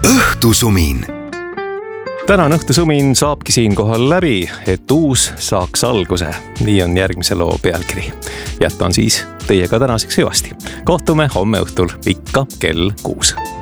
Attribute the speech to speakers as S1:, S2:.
S1: õhtusumin.
S2: Tänane õhtusumin saabki siinkohal läbi, et uus saaks alguse. Nii on järgmise loo pealkiri. Jätkan siis teiega tänaseks hüvasti. Kohtume homme õhtul ikka kell 6.